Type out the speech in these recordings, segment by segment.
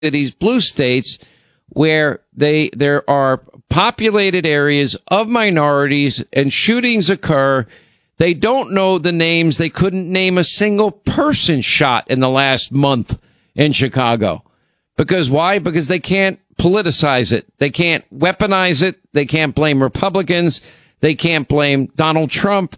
these blue states where there are populated areas of minorities and shootings occur. They don't know the names. They couldn't name a single person shot in the last month in Chicago. Because why? Because they can't politicize it. They can't weaponize it. They can't blame Republicans. They can't blame Donald Trump.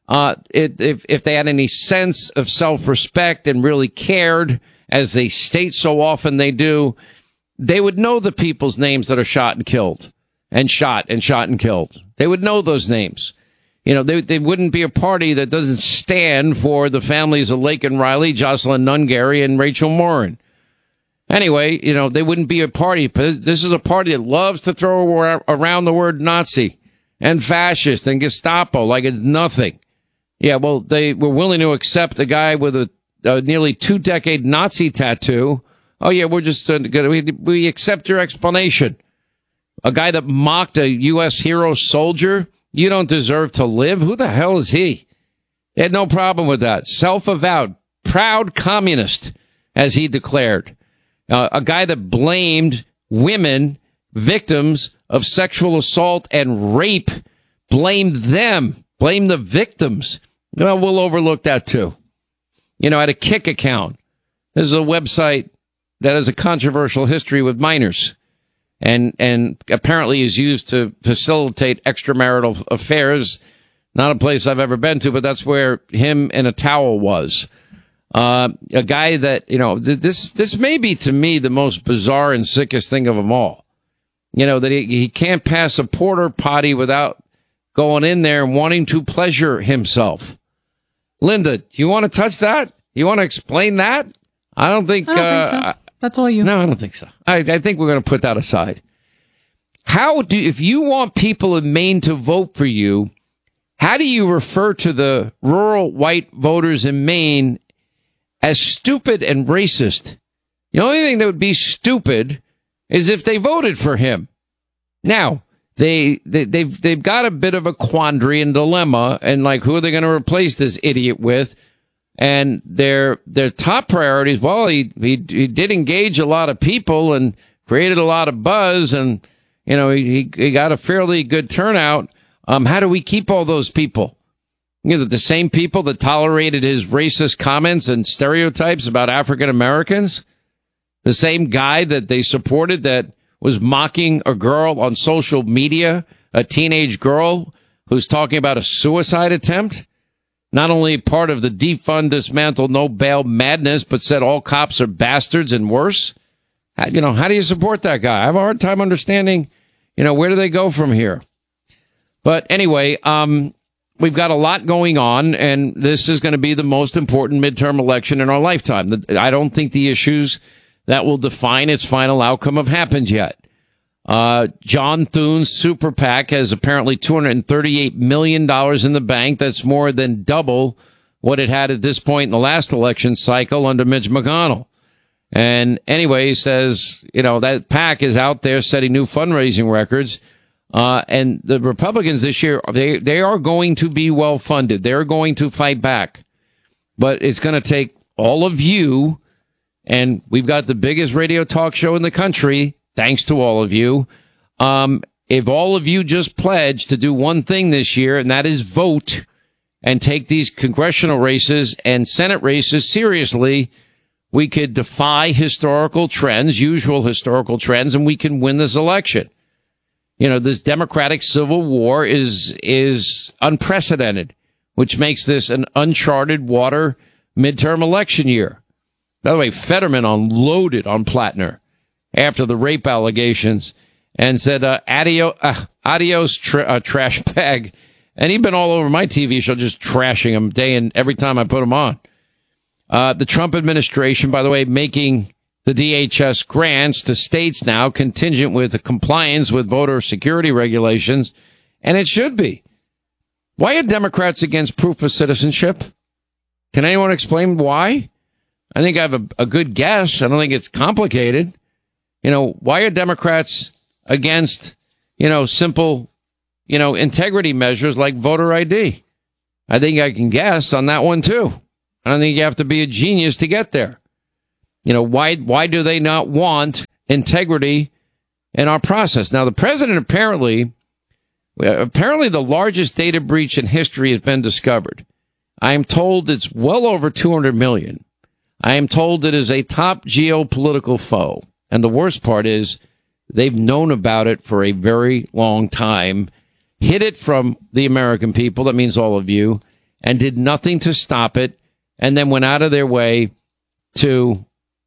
If they had any sense of self-respect and really cared, as they state so often they do, they would know the people's names that are shot and killed and shot and killed. They would know those names. You know, they wouldn't be a party that doesn't stand for the families of Laken Riley, Jocelyn Nungary, and Rachel Morin. Anyway, you know, they wouldn't be a party. This is a party that loves to throw around the word Nazi and fascist and Gestapo like it's nothing. Yeah, well, they were willing to accept a guy with a nearly 2-decade Nazi tattoo. Oh, yeah, we're just going to, we accept your explanation. A guy that mocked a U.S. hero soldier. You don't deserve to live. Who the hell is he? He had no problem with that. Self-avowed, proud communist, as he declared. A guy that blamed women, victims of sexual assault and rape, blamed them, blamed the victims. Well, we'll overlook that too. You know, at a Kick account. This is a website that has a controversial history with minors and apparently is used to facilitate extramarital affairs. Not a place I've ever been to, but that's where him and a towel was. A guy that, you know, this may be to me the most bizarre and sickest thing of them all. You know, that he can't pass a porter potty without going in there and wanting to pleasure himself. Linda, do you want to touch that? You want to explain that? I don't think so. That's all you. No, I don't think so. I think we're going to put that aside. If you want people in Maine to vote for you, how do you refer to the rural white voters in Maine as stupid and racist? The only thing that would be stupid is if they voted for him. Now, they've got a bit of a quandary and dilemma, and like, who are they going to replace this idiot with? And their top priorities, well, he did engage a lot of people and created a lot of buzz, and you know, he got a fairly good turnout. How do we keep all those people? You know, the same people that tolerated his racist comments and stereotypes about African Americans, the same guy that they supported that was mocking a girl on social media, a teenage girl who's talking about a suicide attempt. Not only part of the defund, dismantle, no bail madness, but said all cops are bastards and worse. You know, how do you support that guy? I have a hard time understanding, you know, where do they go from here? But anyway, we've got a lot going on, and this is going to be the most important midterm election in our lifetime. I don't think the issues that will define its final outcome have happened yet. John Thune's super PAC has apparently $238 million in the bank. That's more than double what it had at this point in the last election cycle under Mitch McConnell. And anyway, he says, you know, that PAC is out there setting new fundraising records. And the Republicans this year, they are going to be well funded. They're going to fight back. But it's going to take all of you, and we've got the biggest radio talk show in the country, thanks to all of you. If all of you just pledge to do one thing this year, and that is vote and take these congressional races and Senate races seriously, we could defy historical trends, usual historical trends, and we can win this election. You know, this Democratic Civil War is unprecedented, which makes this an uncharted water midterm election year. By the way, Fetterman unloaded on Plattner after the rape allegations and said, adios, trash bag. And he'd been all over my TV show just trashing him day and every time I put him on. The Trump administration, by the way, making the DHS grants to states now contingent with the compliance with voter security regulations. And it should be. Why are Democrats against proof of citizenship? Can anyone explain why? I think I have a good guess. I don't think it's complicated. You know, why are Democrats against, you know, simple, you know, integrity measures like voter ID? I think I can guess on that one, too. I don't think you have to be a genius to get there. why do they not want integrity in our process? Now, the president apparently the largest data breach in history has been discovered. I am told it's well over 200 million. I am told it is a top geopolitical foe. And the worst part is they've known about it for a very long time, hid it from the American people, that means all of you, and did nothing to stop it, and then went out of their way to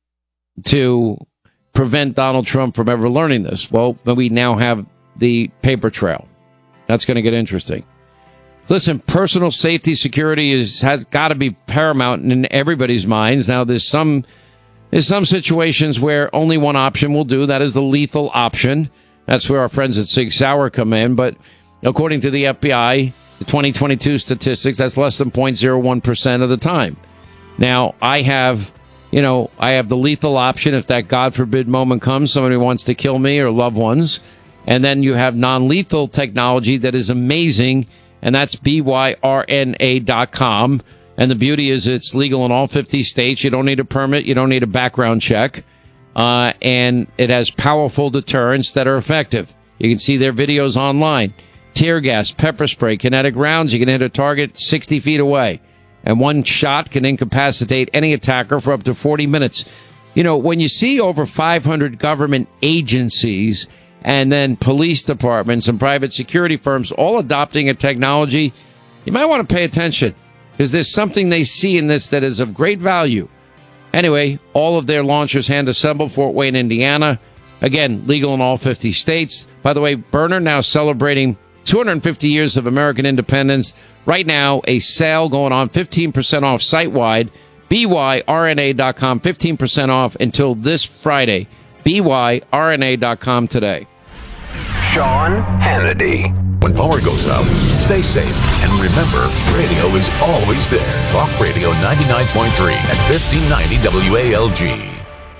prevent Donald Trump from ever learning this. Well, we now have the paper trail. That's going to get interesting. Listen, personal safety security has got to be paramount in everybody's minds. Now, there's some situations where only one option will do. That is the lethal option. That's where our friends at Sig Sauer come in. But according to the FBI, the 2022 statistics, that's less than 0.01% of the time. Now, I have the lethal option if that God forbid moment comes, somebody wants to kill me or loved ones. And then you have non-lethal technology that is amazing, and that's BYRNA.com. And the beauty is it's legal in all 50 states. You don't need a permit. You don't need a background check. And it has powerful deterrents that are effective. You can see their videos online. Tear gas, pepper spray, kinetic rounds. You can hit a target 60 feet away. And one shot can incapacitate any attacker for up to 40 minutes. When you see over 500 government agencies and then police departments and private security firms all adopting a technology, you might want to pay attention, because there's something they see in this that is of great value. Anyway, all of their launchers hand-assembled, Fort Wayne, Indiana. Again, legal in all 50 states. By the way, Byrna now celebrating 250 years of American independence. Right now, a sale going on, 15% off site-wide. BYRNA.com, 15% off until this Friday. BYRNA.com today. Sean Hannity. When power goes out, stay safe. And remember, radio is always there. Talk Radio 99.3 at 1590 WALG.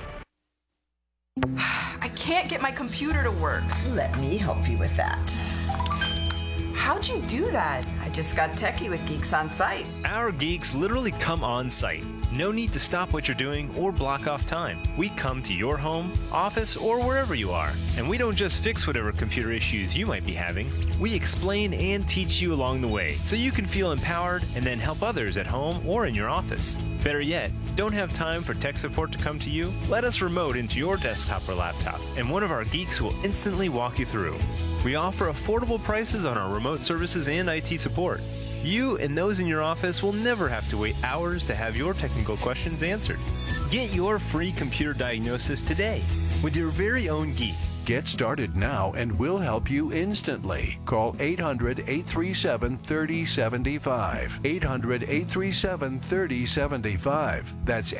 I can't get my computer to work. Let me help you with that. How'd you do that? I just got techie with Geeks on Site. Our geeks literally come on site. No need to stop what you're doing or block off time. We come to your home, office, or wherever you are. And we don't just fix whatever computer issues you might be having. We explain and teach you along the way so you can feel empowered and then help others at home or in your office. Better yet, don't have time for tech support to come to you? Let us remote into your desktop or laptop, and one of our geeks will instantly walk you through. We offer affordable prices on our remote services and IT support. You and those in your office will never have to wait hours to have your technical questions answered. Get your free computer diagnosis today with your very own geek. Get started now and we'll help you instantly. Call 800-837-3075. 800-837-3075. That's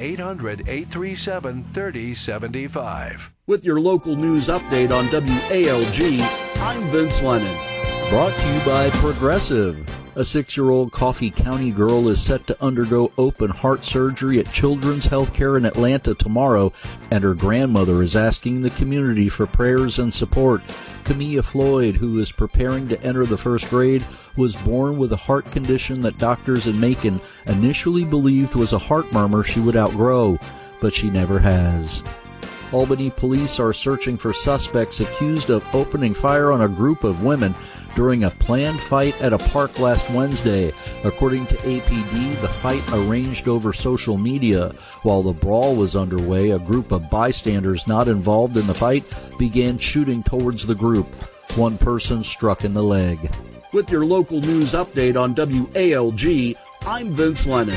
800-837-3075. With your local news update on WALG, I'm Vince Lennon. Brought to you by Progressive. A 6-year-old Coffee County girl is set to undergo open heart surgery at Children's Healthcare in Atlanta tomorrow, and her grandmother is asking the community for prayers and support. Camilla Floyd, who is preparing to enter the first grade, was born with a heart condition that doctors in Macon initially believed was a heart murmur she would outgrow, but she never has. Albany police are searching for suspects accused of opening fire on a group of women during a planned fight at a park last Wednesday. According to APD, the fight arranged over social media. While the brawl was underway, a group of bystanders not involved in the fight began shooting towards the group. One person struck in the leg. With your local news update on WALG, I'm Vince Lennon.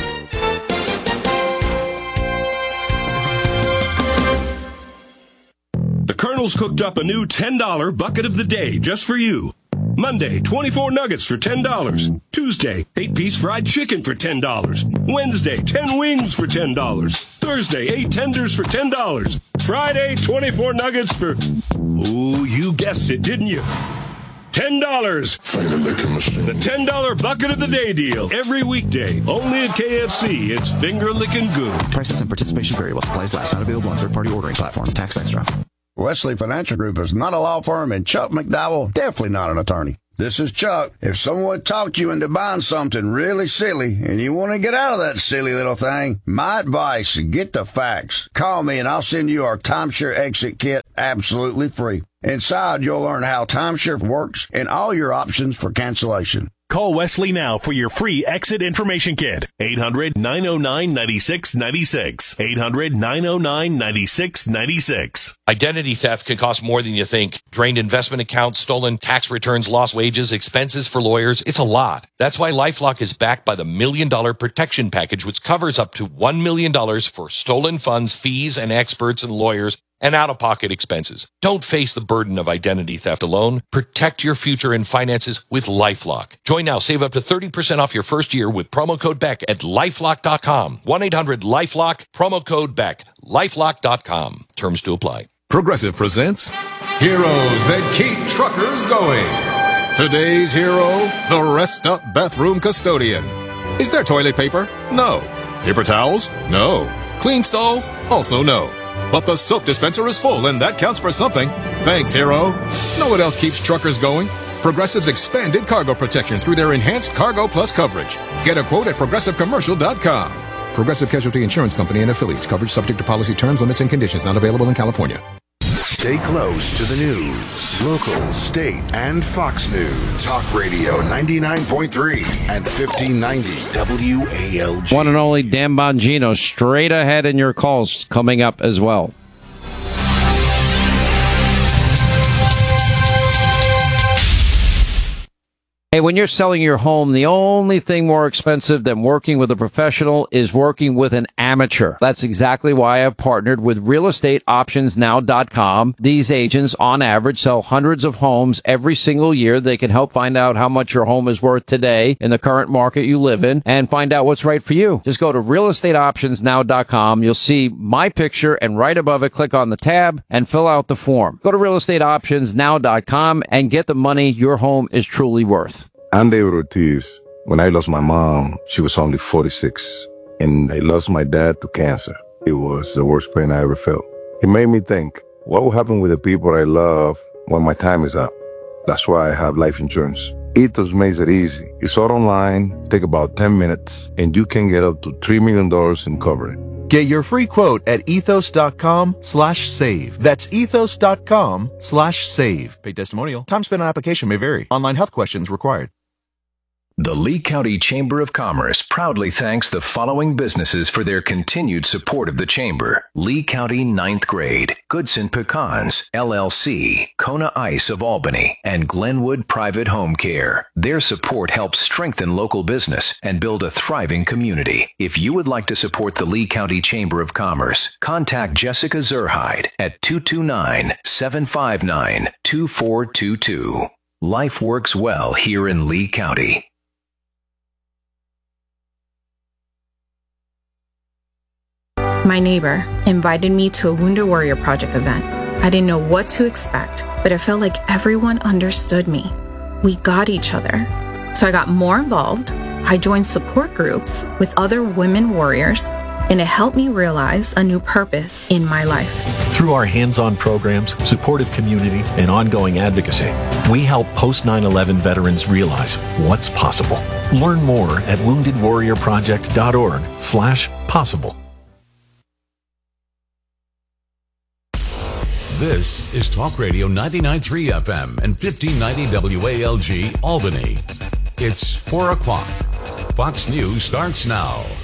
The Colonel's cooked up a new $10 bucket of the day just for you. Monday, 24 nuggets for $10. Tuesday, 8-piece fried chicken for $10. Wednesday, 10 wings for $10. Thursday, 8 tenders for $10. Friday, 24 nuggets for... Ooh, you guessed it, didn't you? $10. Finger licking machine. The $10 bucket of the day deal. Every weekday. Only at KFC. It's finger licking good. Prices and participation vary while supplies last. Not available on third-party ordering platforms. Tax extra. Wesley Financial Group is not a law firm, and Chuck McDowell definitely not an attorney. This is Chuck. If someone talked you into buying something really silly and you want to get out of that silly little thing, my advice, get the facts. Call me and I'll send you our timeshare exit kit absolutely free. Inside, you'll learn how timeshare works and all your options for cancellation. Call Wesley now for your free exit information kit. 800-909-9696. 800-909-9696. Identity theft can cost more than you think. Drained investment accounts, stolen tax returns, lost wages, expenses for lawyers. It's a lot. That's why LifeLock is backed by the $1 Million Protection Package, which covers up to $1 million for stolen funds, fees, and experts and lawyers, and out-of-pocket expenses. Don't face the burden of identity theft alone. Protect your future and finances with LifeLock. Join now. Save up to 30% off your first year with promo code BECK at LifeLock.com. 1-800-LifeLock, promo code BECK. LifeLock.com. Terms to apply. Progressive presents Heroes That Keep Truckers Going. Today's hero, the rest-up bathroom custodian. Is there toilet paper? No. Paper towels? No. Clean stalls? Also no. But the soap dispenser is full, and that counts for something. Thanks, hero. Know what else keeps truckers going? Progressive's expanded cargo protection through their enhanced Cargo Plus coverage. Get a quote at ProgressiveCommercial.com. Progressive Casualty Insurance Company and affiliates. Coverage subject to policy terms, limits, and conditions. Not available in California. Stay close to the news, local, state, and Fox News. Talk Radio 99.3 and 1590 WALG. One and only Dan Bongino, straight ahead in your calls coming up as well. Hey, when you're selling your home, the only thing more expensive than working with a professional is working with an amateur. That's exactly why I've partnered with RealEstateOptionsNow.com. These agents, on average, sell hundreds of homes every single year. They can help find out how much your home is worth today in the current market you live in and find out what's right for you. Just go to RealEstateOptionsNow.com. You'll see my picture, and right above it, click on the tab and fill out the form. Go to RealEstateOptionsNow.com and get the money your home is truly worth. I'm David Ortiz. When I lost my mom, she was only 46, and I lost my dad to cancer. It was the worst pain I ever felt. It made me think, what will happen with the people I love when my time is up? That's why I have life insurance. Ethos makes it easy. It's all online, take about 10 minutes, and you can get up to $3 million in coverage. Get your free quote at ethos.com/save. That's ethos.com/save. Paid testimonial. Time spent on application may vary. Online health questions required. The Lee County Chamber of Commerce proudly thanks the following businesses for their continued support of the Chamber. Lee County 9th Grade, Goodson Pecans, LLC, Kona Ice of Albany, and Glenwood Private Home Care. Their support helps strengthen local business and build a thriving community. If you would like to support the Lee County Chamber of Commerce, contact Jessica Zerhide at 229-759-2422. Life works well here in Lee County. My neighbor invited me to a Wounded Warrior Project event. I didn't know what to expect, but I felt like everyone understood me. We got each other. So I got more involved. I joined support groups with other women warriors, and it helped me realize a new purpose in my life. Through our hands-on programs, supportive community, and ongoing advocacy, we help post-9/11 veterans realize what's possible. Learn more at woundedwarriorproject.org/possible. This is Talk Radio 99.3 FM and 1590 WALG Albany. It's 4 o'clock. Fox News starts now.